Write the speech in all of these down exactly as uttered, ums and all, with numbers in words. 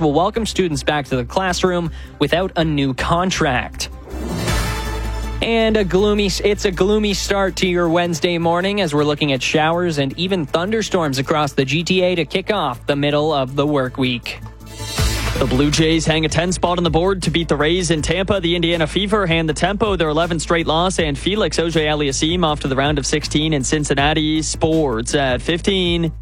will welcome students back to the classroom without a new contract. And a gloomy, it's a gloomy start to your Wednesday morning as we're looking at showers and even thunderstorms across the G T A to kick off the middle of the work week. The Blue Jays hang a ten spot on the board to beat the Rays in Tampa. The Indiana Fever hand the Tempo their eleventh straight loss, and Felix Auger-Aliassime off to the round of sixteen in Cincinnati. Sports at fifteen.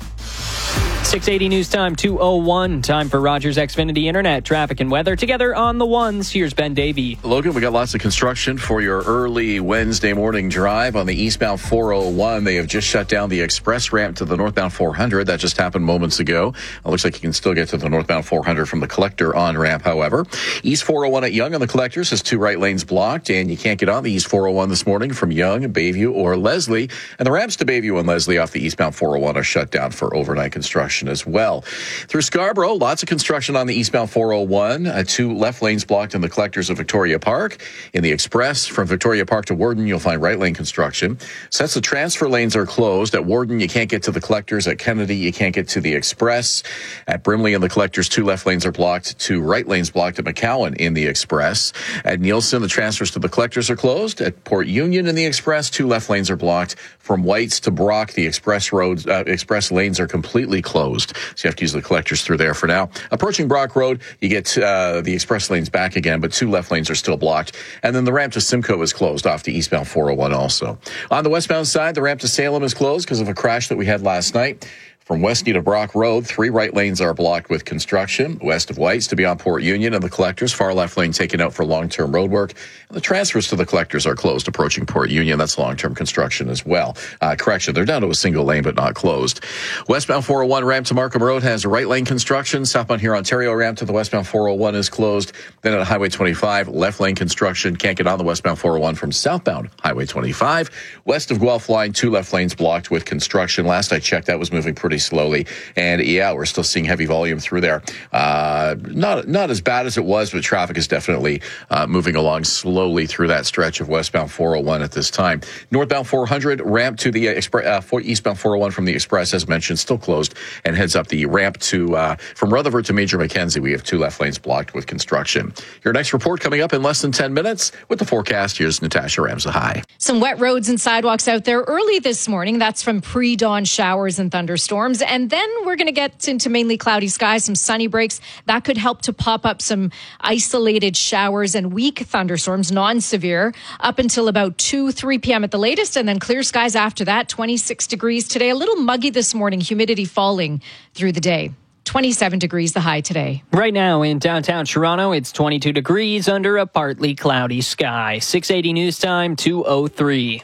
six eighty News Time, two oh one. Time for Rogers Xfinity Internet, traffic and weather together on the ones. Here's Ben Davey. Logan, we got lots of construction for your early Wednesday morning drive on the eastbound four oh one. They have just shut down the express ramp to the northbound four hundred. That just happened moments ago. It looks like you can still get to the northbound four hundred from the collector on ramp, however. East four oh one at Yonge on the collectors has two right lanes blocked, and you can't get on the East four oh one this morning from Yonge, Bayview, or Leslie. And the ramps to Bayview and Leslie off the eastbound four oh one are shut down for overnight construction as well. Through Scarborough, lots of construction on the eastbound four oh one. Uh, two left lanes blocked in the collectors of Victoria Park. In the express from Victoria Park to Warden, you'll find right lane construction. Since the transfer lanes are closed, at Warden, you can't get to the collectors. At Kennedy, you can't get to the express. At Brimley in the collectors, two left lanes are blocked. Two right lanes blocked at McCowan in the express. At Nielsen, the transfers to the collectors are closed. At Port Union in the express, two left lanes are blocked. From Whites to Brock, the express roads, uh, express lanes are completely closed. So you have to use the collectors through there for now. Approaching Brock Road, you get uh, the express lanes back again, but two left lanes are still blocked. And then the ramp to Simcoe is closed off the eastbound four oh one also. On the westbound side, the ramp to Salem is closed because of a crash that we had last night. From Westney to Brock Road, three right lanes are blocked with construction. West of Whites to beyond Port Union and the collectors, far left lane taken out for long-term road work. And the transfers to the collectors are closed approaching Port Union. That's long-term construction as well. Uh, correction, they're down to a single lane but not closed. Westbound four oh one ramp to Markham Road has right lane construction. Southbound here Ontario ramp to the westbound four oh one is closed. Then at Highway twenty-five, left lane construction. Can't get on the westbound four oh one from southbound Highway twenty-five. West of Guelph line, two left lanes blocked with construction. Last I checked, that was moving pretty slowly. And yeah, we're still seeing heavy volume through there. Uh, not not as bad as it was, but traffic is definitely uh, moving along slowly through that stretch of westbound four oh one at this time. Northbound four hundred, ramp to the uh, expre- uh, for eastbound four oh one from the express, as mentioned, still closed, and heads up the ramp to uh, from Rutherford to Major Mackenzie. We have two left lanes blocked with construction. Your next report coming up in less than ten minutes with the forecast. Here's Natasha Ramza. Hi. Some wet roads and sidewalks out there early this morning. That's from pre-dawn showers and thunderstorms. And then we're going to get into mainly cloudy skies, some sunny breaks. That could help to pop up some isolated showers and weak thunderstorms, non-severe, up until about two, three p.m. at the latest. And then clear skies after that, twenty-six degrees today. A little muggy this morning, humidity falling through the day. twenty-seven degrees the high today. Right now in downtown Toronto, it's twenty-two degrees under a partly cloudy sky. six eighty News Time, two oh three.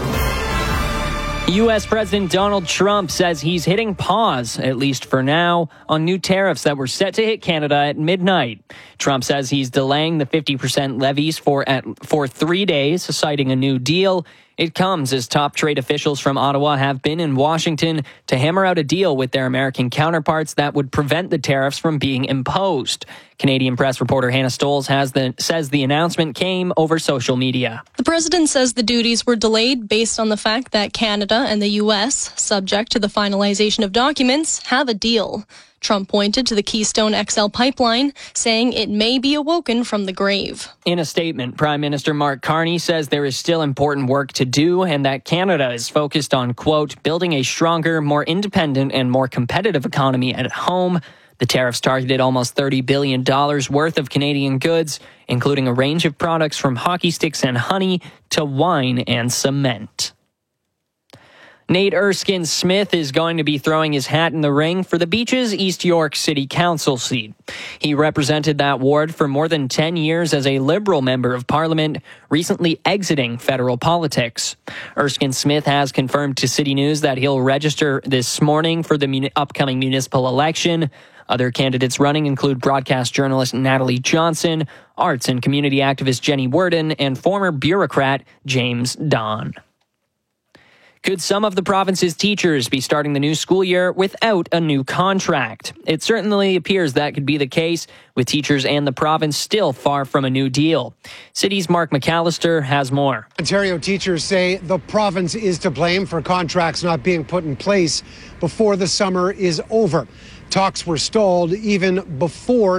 U S. President Donald Trump says he's hitting pause, at least for now, on new tariffs that were set to hit Canada at midnight. Trump says he's delaying the fifty percent levies for at, for three days, citing a new deal. It comes as top trade officials from Ottawa have been in Washington to hammer out a deal with their American counterparts that would prevent the tariffs from being imposed. Canadian press reporter Hannah Stolz has the, says the announcement came over social media. The president says the duties were delayed based on the fact that Canada and the U S, subject to the finalization of documents, have a deal. Trump pointed to the Keystone X L pipeline, saying it may be awoken from the grave. In a statement, Prime Minister Mark Carney says there is still important work to do and that Canada is focused on, quote, building a stronger, more independent and more competitive economy at home. The tariffs targeted almost thirty billion dollars worth of Canadian goods, including a range of products from hockey sticks and honey to wine and cement. Nate Erskine Smith is going to be throwing his hat in the ring for the Beaches East York City Council seat. He represented that ward for more than ten years as a Liberal member of Parliament, recently exiting federal politics. Erskine Smith has confirmed to City News that he'll register this morning for the mun- upcoming municipal election. Other candidates running include broadcast journalist Natalie Johnson, arts and community activist Jenny Worden, and former bureaucrat James Don. Could some of the province's teachers be starting the new school year without a new contract? It certainly appears that could be the case, with teachers and the province still far from a new deal. City's Mark McAllister has more. Ontario teachers say the province is to blame for contracts not being put in place before the summer is over. Talks were stalled even before